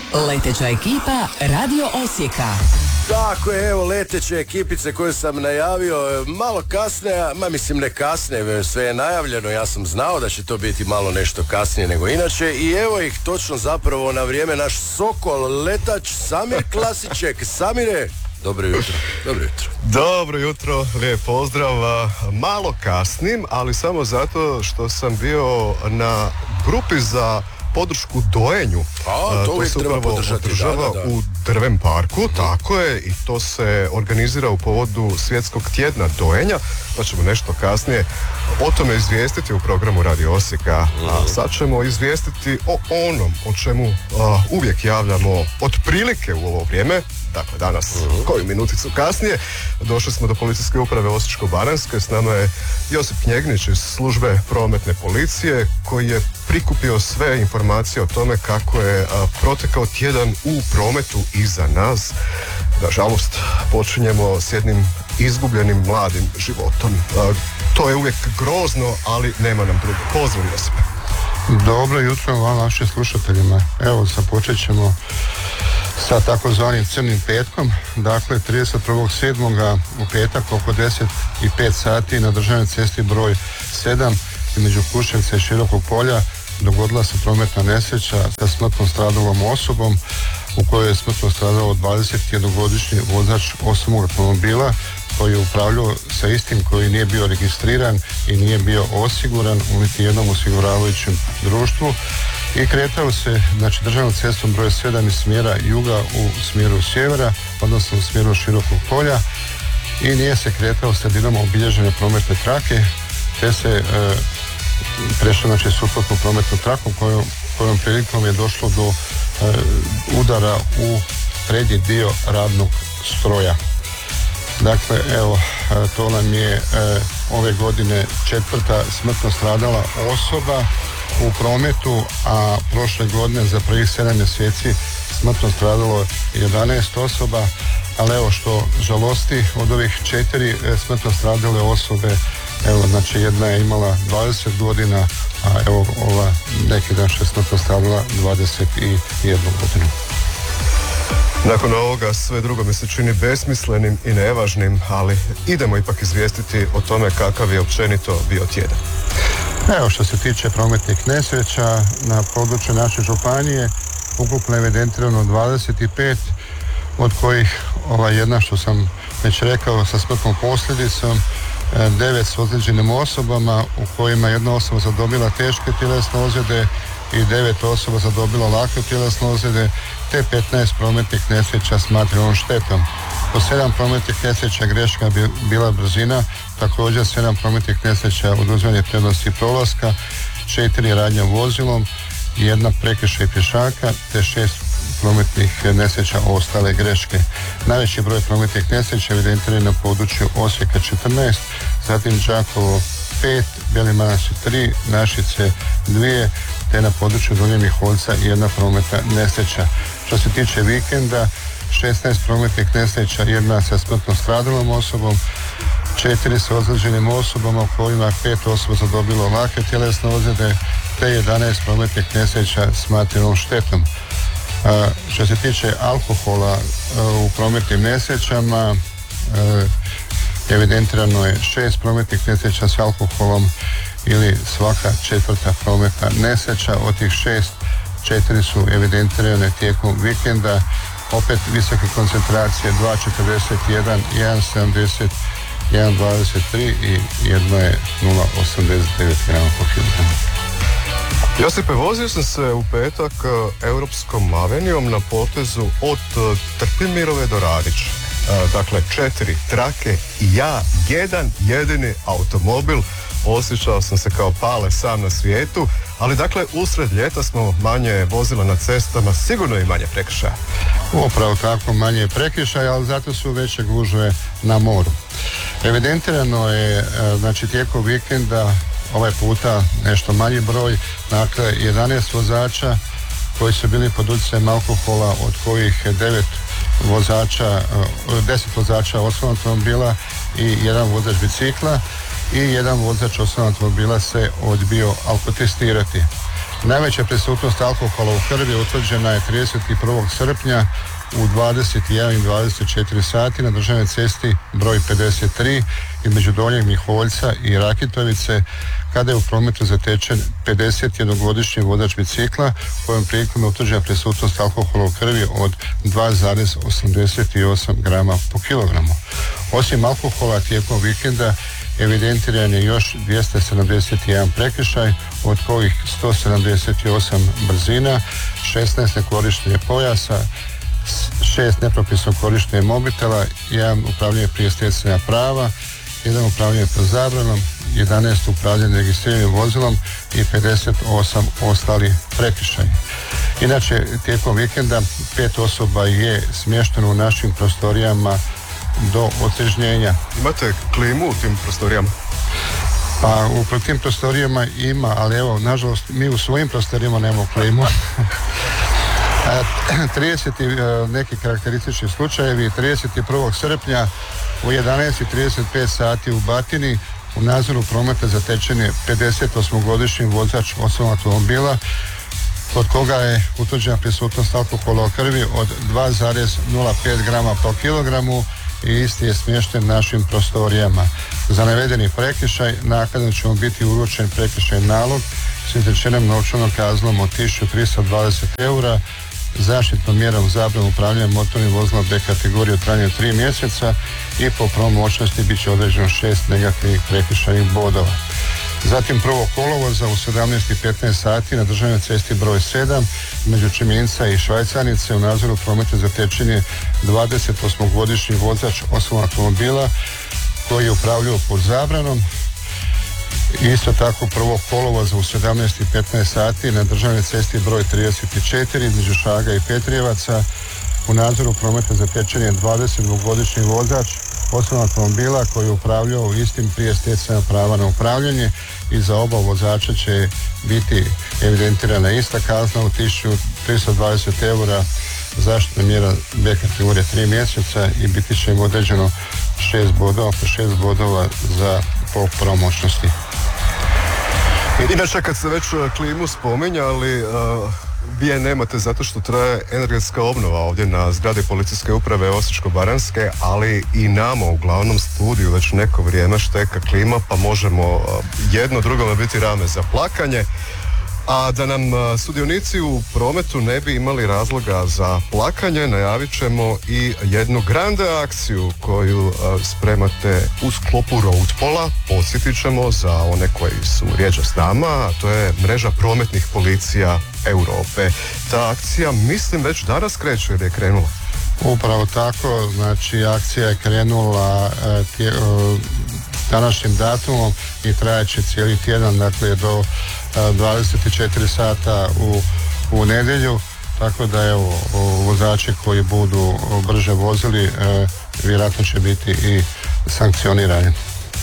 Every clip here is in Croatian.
Leteća ekipa Radio Osijeka. Tako je, evo leteće ekipice koju sam najavio malo kasne, ne kasne, sve je najavljeno, ja sam znao da će to biti malo nešto kasnije nego inače i evo ih točno zapravo na vrijeme naš sokol, letač Samir Klasiček. Samire, dobro jutro. Dobro jutro, lijep pozdrav. Malo kasnim, ali samo zato što sam bio na grupi za podršku dojenju. To uvijek treba podržati. Da. U Drven parku, tako je, i to se organizira u povodu Svjetskog tjedna dojenja, pa ćemo nešto kasnije o tome izvijestiti u programu Radio Osijeka. A sad ćemo izvijestiti o onom o čemu uvijek javljamo otprilike u ovo vrijeme. Dakle, danas, koju minuticu kasnije, došli smo do policijske uprave Osječko-baranjske. S nama je Josip Knjegnić iz službe prometne policije, koji je prikupio sve informacije o tome kako je protekao tjedan u prometu iza nas. Nažalost, počinjemo s jednim izgubljenim mladim životom. To je uvijek grozno, ali nema nam drugo. Pozdrav, Josipe. Dobro jutro vam, vašim slušateljima. Evo, započet ćemo sa takozvanim crnim petkom. Dakle, 31.7. u petak oko 10:05 sati na državnoj cesti broj 7 između Kuševca i Širokog polja dogodila se prometna nesreća sa smrtno stradalom osobom u kojoj je smrtno stradao 21-godišnji vozač osobnog automobila koji je upravljao sa istim koji nije bio registriran i nije bio osiguran u niti jednom osiguravajućem društvu i kretao se, znači, državnom cestom broj 7 iz smjera juga u smjeru sjevera, odnosno u smjeru Širokog polja, i nije se kretao sredinom obilježene prometne trake, te se prešao, znači, suprotnu prometnu traku kojom prilikom je došlo do udara u prednji dio radnog stroja. Dakle, evo, to nam je ove godine 4. smrtno stradala osoba u prometu, a prošle godine za prvih 7 mjeseci smrtno stradalo 11 osoba, ali evo što žalosti, od ovih 4 smrtno stradale osobe, evo, znači, jedna je imala 20 godina, a evo ova neki dan što je smrtno stradala 21 godinu. Nakon ovoga sve drugo mi se čini besmislenim i nevažnim, ali idemo ipak izvijestiti o tome kakav je općenito bio tjedan. Evo, što se tiče prometnih nesreća, na području naše županije ukupno je evidentirano 25, od kojih jedna, što sam već rekao, sa smrtnom posljedicom, 9 s ozlijeđenim osobama, u kojima jedna osoba zadobila teške tjelesne ozljede i 9 osoba zadobila lake tjelesne ozljede, te 15 prometnih nesreća s materijalnom štetom. Po 7 prometnih nesreća greška bila brzina, također 7 prometnih nesreća oduzimanje prednosti prolaska, 4 radnja vozilom, 1 prekršaj pješaka, te 6 prometnih nesreća ostale greške. Najveći broj prometnih nesreća evidentiran na području Osijeka 14, zatim Đakovo 5, Beli Manastir 3, Našice 2, te na području Donjeg Miholjca 1 prometna nesreća. Što se tiče vikenda, 16 prometnih nesreća, 1 sa smrtno stradalom osobom, 4 sa ozlijeđenim osobama, u kojima 5 osoba zadobilo lake tjelesne ozljede, te 11 prometnih nesreća s materijalnom štetom. Što se tiče alkohola u prometnim nesrećama, evidentirano je 6 prometnih nesreća s alkoholom ili svaka 4. prometna nesreća. Od tih 6, 4 su evidentirane tijekom vikenda, opet visoke koncentracije, 2,41, 1,70, 1,23 i jedno je 0,89 grama po kilogramu. Josipe, vozio sam se u petak Europskom avenijom na potezu od Trpimirove do Radića. Dakle, 4 trake i ja, jedan jedini automobil. Osjećao sam se kao Pale sam na svijetu, ali dakle, usred ljeta smo manje vozila na cestama, sigurno i manje prekršaja. Upravo tako, manje prekršaja, ali zato su veće gužve na moru. Evidentirano je, znači, tijekom vikenda ovaj puta nešto manji broj, dakle 11 vozača koji su bili pod utjecajem alkohola, od kojih 10 vozača osobnog automobila i 1 vozač bicikla i 1 vozač osobnog automobila se odbio alkotestirati. Najveća prisutnost alkohola u krvi utvrđena je 31. srpnja u 21 i 24 sati na državnoj cesti broj 53 između Donjeg Miholjca i Rakitovice, kada je u prometu zatečen 51-godišnji vozač bicikla kojom prilikom je utvrđena prisutnost alkohola u krvi od 2,88 grama po kilogramu. Osim alkohola tijekom vikenda evidentiran je još 271 prekršaj, od kojih 178 brzina, 16 nekorištenje pojasa, 6 nepropisno korištenje mobitela, 1 upravljanje prije stjecanja prava, 1 upravljanje pod zabranom, 11 upravljanje registriranim vozilom i 58 ostali prekršaj. Inače, tijekom vikenda 5 osoba je smješteno u našim prostorijama do otrežnjenja. Imate klimu u tim prostorijama? Pa u tim prostorijama ima, ali evo, nažalost, mi u svojim prostorijama nemamo klimu. 30 neki karakteristični slučajevi. 31. srpnja u 11:35 sati u Batini u nadzoru prometa zatečen je 58-godišnji vozač osobnog automobila kod koga je utvrđena prisutnost alkohola u krvi od 2,05 grama po kilogramu i isti je smješten našim prostorijama. Za navedeni prekršaj naknadno će mu biti uručen prekršajni nalog s izrečenom novčanom kaznom od 1320 eura, zaštitnom mjerom zabrane upravljanja motornim vozilom B kategorije u trajanju 3 mjeseca i po pravomoćnosti bit će određeno 6 negativnih prekršajnih bodova. Zatim 1. kolovoza u 17:15 sati na državnoj cesti broj 7 među Čeminca i Švajcanice u nadzoru prometa zatečen je 28-godišnji vozač osobnog automobila koji je upravljao pod zabranom. Isto tako 1. kolovoza u 17:15 sati na državnoj cesti broj 34 između Šaga i Petrijevaca u nadzoru prometa zatečen je 22-godišnji vozač osobnog automobila koji je upravljao istim prije stjecanja prava na upravljanje i za oba vozača će biti evidentirana ista kazna od 1320 eura, zaštitna mjera B kategorije 3 mjeseca i biti će im određeno 6 bodova, po 6 bodova za po pravomoćnosti. Inače, kad ste već klimu spominjali, vi je nemate zato što traje energetska obnova ovdje na zgradi policijske uprave Osječko-baranjske, ali i nama u glavnom studiju već neko vrijeme šteka klima, pa možemo jedno drugome biti rame za plakanje. A da nam sudionici u prometu ne bi imali razloga za plakanje, najavit ćemo i jednu grande akciju koju spremate u sklopu Roadpola. Podsjetit ćemo za one koji su rjeđe s nama, a to je mreža prometnih policija Europe. Ta akcija, mislim, već danas kreće ili je krenula? Upravo tako, znači akcija je krenula današnjim datumom i trajaće cijeli tjedan, dakle do 24 sata u nedjelju, tako da evo, vozači koji budu brže vozili vjerojatno će biti i sankcionirani.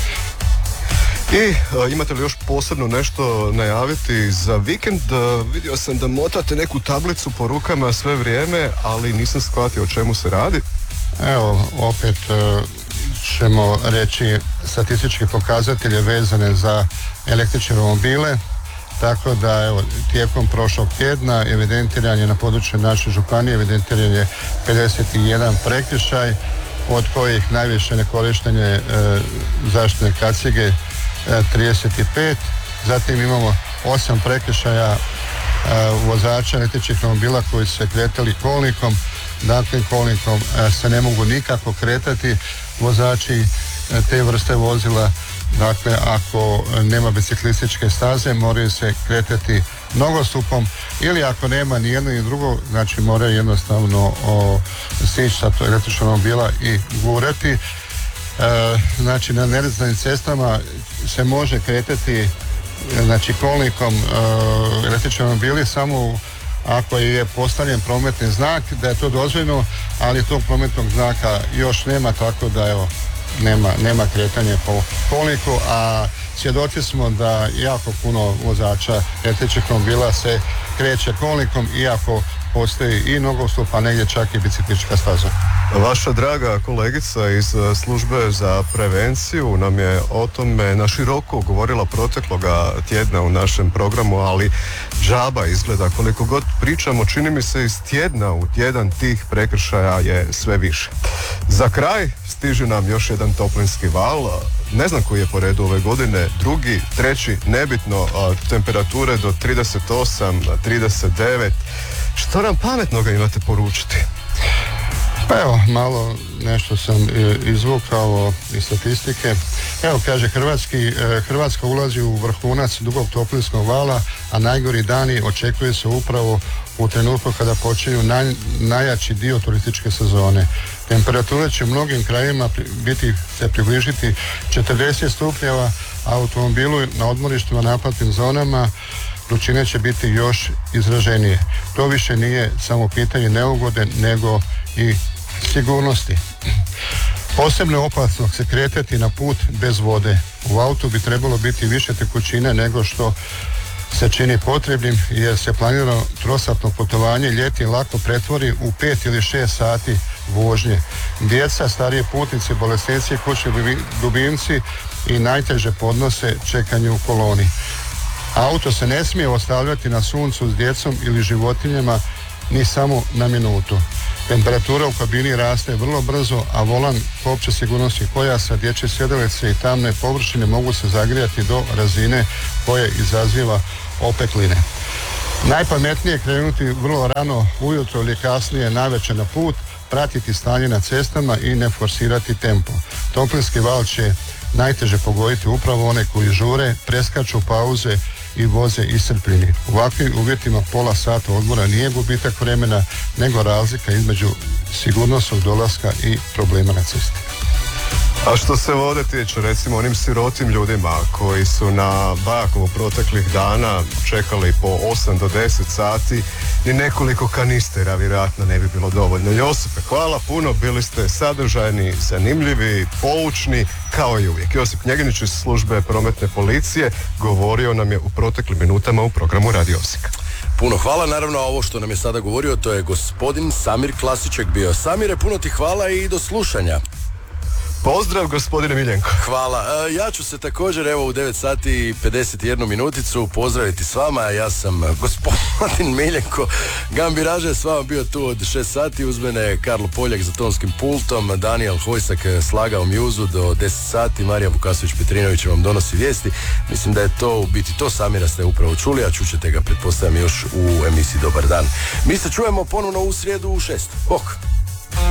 I imate li još posebno nešto najaviti za vikend? Vidio sam da motate neku tablicu po rukama sve vrijeme, ali nisam shvatio o čemu se radi. Evo, opet ćemo reći statistički pokazatelje vezane za električne automobile, tako da evo, tijekom prošlog tjedna evidentiran je na području naše županije, evidentiran je 51 prekršaj, od kojih najviše nekorištenje zaštitne kacige 35, zatim imamo 8 prekršaja vozača električnih automobila koji su se kretali kolnikom. Dakle, kolnikom se ne mogu nikako kretati vozači te vrste vozila. Dakle, ako nema biciklističke staze, moraju se kretati nogostupom, ili ako nema ni jedno ni drugo, znači moraju jednostavno stići sa električnog automobila i gurati. Znači, na nerazvrstanim cestama se može kretati, znači, kolnikom električni automobili samo ako je postavljen prometni znak, da je to dozvoljeno, ali tog prometnog znaka još nema, tako da evo, nema kretanja po kolniku, a svjedoci smo da jako puno vozača električnih automobila se kreće kolnikom, iako postoji i nogostup, a negdje čak i biciklistička staza. Vaša draga kolegica iz službe za prevenciju nam je o tome na široko govorila protekloga tjedna u našem programu, ali džaba izgleda. Koliko god pričamo, čini mi se iz tjedna u tjedan tih prekršaja je sve više. Za kraj stiže nam još jedan toplinski val. Ne znam koji je po redu ove godine, drugi, treći, nebitno, temperature do 38, 39. Što nam pametnoga imate poručiti? Pa evo, malo nešto sam izvukao iz statistike. Evo, kaže, Hrvatska ulazi u vrhunac dugog toplinskog vala, a najgori dani očekuje se upravo u trenutku kada počinju najjači dio turističke sezone. Temperature će u mnogim krajevima se približiti 40 stupnjeva, a automobilu na odmorištima, naplatnim zonama vrućine će biti još izraženije. To više nije samo pitanje neugode, nego i sigurnosti. Posebno opasno se kretati na put bez vode. U autu bi trebalo biti više tekućine nego što se čini potrebnim, jer se planirano trosatno putovanje ljeti lako pretvori u 5 ili 6 sati vožnje. Djeca, starije putnici, bolesnici, kućni ljubimci i najteže podnose čekanje u koloni. Auto se ne smije ostavljati na suncu s djecom ili životinjama ni samo na minutu. Temperatura u kabini raste vrlo brzo, a volan, opće sigurnosti pojasa, dječje sjedalice i tamne površine mogu se zagrijati do razine koje izaziva opekline. Najpametnije je krenuti vrlo rano ujutro ili kasnije navečer na put, pratiti stanje na cestama i ne forsirati tempo. Toplinski val će najteže pogoditi upravo one koji žure, preskaču pauze i voze iscrpljeni. U ovakvim uvjetima pola sata odmora nije gubitak vremena, nego razlika između sigurnosnog dolaska i problema na cesti. A što se vode tiče, recimo onim sirotim ljudima koji su na Bajakovu proteklih dana čekali po 8 do 10 sati, ni nekoliko kanistera vjerojatno ne bi bilo dovoljno. Josipe, hvala puno, bili ste sadržajni, zanimljivi, poučni, kao i uvijek. Josip Njeginić iz službe prometne policije govorio nam je u proteklim minutama u programu Radio Osijek. Puno hvala, naravno ovo što nam je sada govorio, to je gospodin Samir Klasiček bio. Samire, puno ti hvala i do slušanja. Pozdrav, gospodine Miljenko. Hvala. Ja ću se također evo u 9 sati i 51 minuticu pozdraviti s vama. Ja sam gospodin Miljenko. Gambiraže je s vama bio tu od 6 sati. Uz mene Karlo Poljak za tonskim pultom. Daniel Hojsak slagao mjuzu do 10 sati. Marija Vukasović-Petrinović vam donosi vijesti. Mislim da je to u biti to. Samira ste upravo čuli, a čućete ga pretpostavljam još u emisiji Dobar dan. Mi se čujemo ponovno u srijedu u 6. Bok.